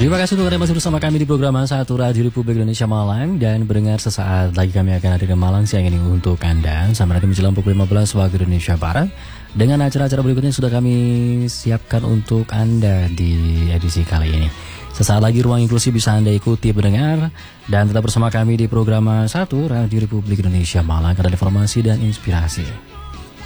Terima kasih untuk Anda masih bersama kami di program Satu Radio Republik Indonesia Malang. Dan berdengar sesaat lagi kami akan hadirkan Malang siang ini untuk Anda sampai nanti menjelang pukul 15 waktu Indonesia Barat. Dengan acara-acara berikutnya sudah kami siapkan untuk Anda di edisi kali ini. Sesaat lagi Ruang Inklusi bisa Anda ikuti pendengar. Dan tetap bersama kami di program Satu Radio Republik Indonesia Malang, karena informasi dan inspirasi.